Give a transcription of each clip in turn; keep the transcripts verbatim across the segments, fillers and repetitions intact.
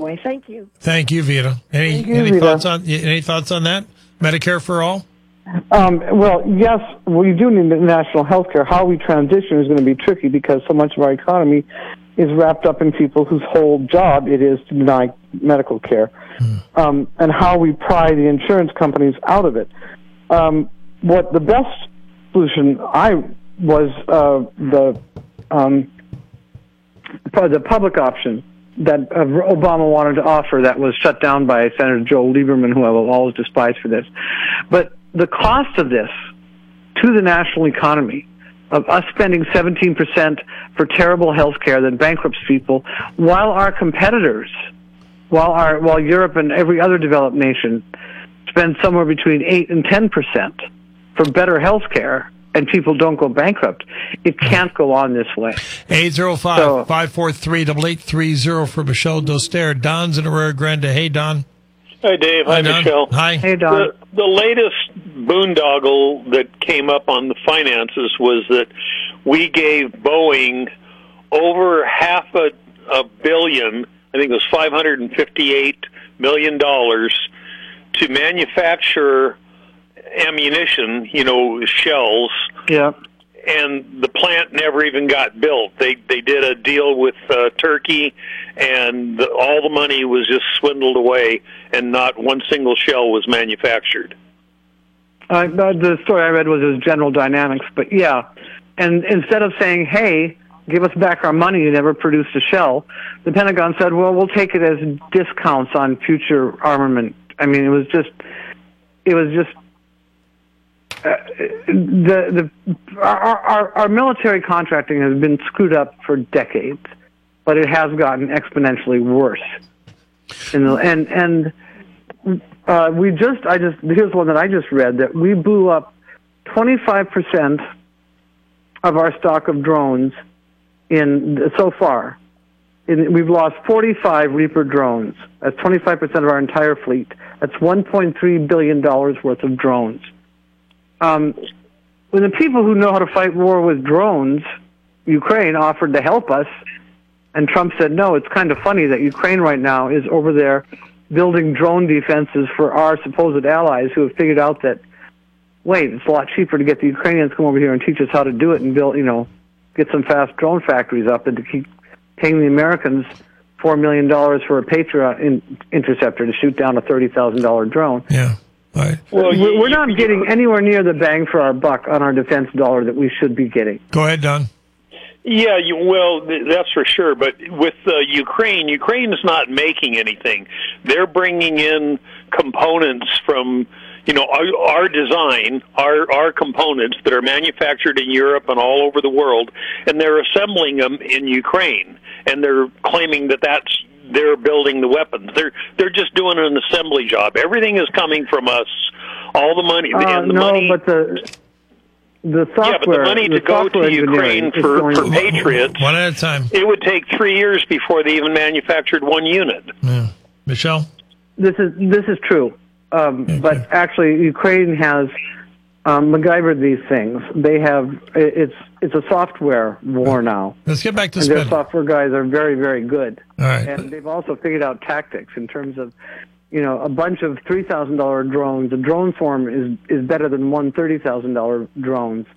anyway. Thank you. Thank you, Vita. Any Thank you, any Vita. thoughts on any thoughts on that? Medicare for all? Um, well, yes, we do need national health care. How we transition is going to be tricky because so much of our economy is wrapped up in people whose whole job it is to deny medical care, hmm. um, and how we pry the insurance companies out of it. Um, what the best solution I was uh, the um, the public option that uh, Obama wanted to offer that was shut down by Senator Joe Lieberman, who I will always despise for this. But the cost of this to the national economy, of us spending seventeen percent for terrible health care that bankrupts people, while our competitors, while our while Europe and every other developed nation spend somewhere between eight and ten percent for better health care, and people don't go bankrupt, it can't go on this way. eight oh five, five four three, eight eight three zero for Michelle Doster. Don's in Aurora Grande. Hey, Don. Hi, Dave. Hi, Hi Don. Michelle. Hi. Hey, Don. The, the latest boondoggle that came up on the finances was that we gave Boeing over half a, a billion, I think it was five hundred fifty-eight million dollars, to manufacture ammunition, you know, shells. Yeah. And the plant never even got built. They they did a deal with uh, Turkey, and the, all the money was just swindled away, and not one single shell was manufactured. Uh, the story I read was it was General Dynamics, but yeah. And instead of saying, hey, give us back our money, you never produced a shell, the Pentagon said, well, we'll take it as discounts on future armament. I mean, it was just, it was just, Uh, the the our, our our military contracting has been screwed up for decades, but it has gotten exponentially worse. And and and uh, we just I just here's one that I just read that we blew up twenty-five percent of our stock of drones in so far. In, we've lost forty-five Reaper drones. That's twenty-five percent of our entire fleet. That's one point three billion dollars worth of drones. Um, when the people who know how to fight war with drones, Ukraine, offered to help us, and Trump said no, it's kind of funny that Ukraine right now is over there building drone defenses for our supposed allies who have figured out that, wait, it's a lot cheaper to get the Ukrainians to come over here and teach us how to do it and build, you know, get some fast drone factories up than to keep paying the Americans four million dollars for a Patriot in, interceptor to shoot down a thirty thousand dollars drone. Yeah. Right. Well, you, we're not getting anywhere near the bang for our buck on our defense dollar that we should be getting. Go ahead, Don. Yeah, you, well, th- that's for sure. But with uh, Ukraine, Ukraine is not making anything. They're bringing in components from, you know, our, our design, our our components that are manufactured in Europe and all over the world, and they're assembling them in Ukraine, and they're claiming that that's they're building the weapons. They're they're just doing an assembly job. Everything is coming from us. All the money Uh, and the no, money. but the the software. Yeah, but the money to go to Ukraine for, for Patriots, one at a time. It would take three years before they even manufactured one unit. Yeah. Michelle? This is this is true, um, okay. But actually, Ukraine has um, MacGyvered these things. They have it's it's a software war now. Let's get back to and spending. Their software guys are very very good. All right. And they've also figured out tactics in terms of, you know, a bunch of three thousand dollar drones. A drone form is is better than one thirty thousand dollar drones.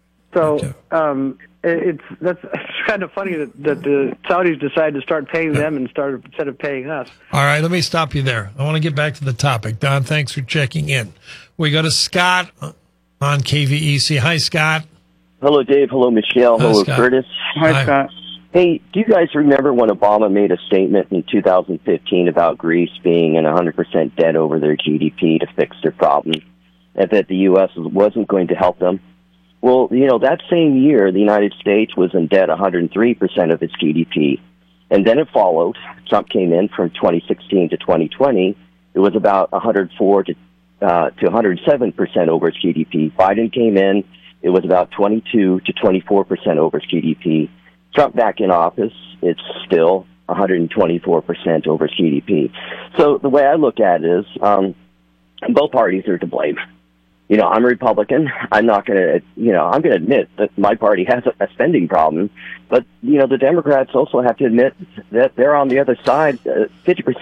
So okay. um, it, it's that's it's kind of funny that, that the Saudis decided to start paying them and start instead of paying us. All right, let me stop you there. I want to get back to the topic. Don, thanks for checking in. We go to Scott on K V E C. Hi, Scott. Hello, Dave. Hello, Michelle. Hello, Hello, Scott. Curtis. Hi, Hi. Scott. Hey, do you guys remember when Obama made a statement in two thousand fifteen about Greece being in one hundred percent debt over their G D P to fix their problem, and that the U S wasn't going to help them? Well, you know, that same year, the United States was in debt one hundred three percent of its G D P. And then it followed. Trump came in from twenty sixteen to twenty twenty. It was about one hundred four to, uh, to one hundred seven percent over its G D P. Biden came in. It was about twenty-two to twenty-four percent over its G D P. Trump back in office, it's still one hundred twenty-four percent over its G D P. So the way I look at it is um, both parties are to blame. You know, I'm a Republican. I'm not going to, you know, I'm going to admit that my party has a, a spending problem. But, you know, the Democrats also have to admit that they're on the other side. Uh, fifty percent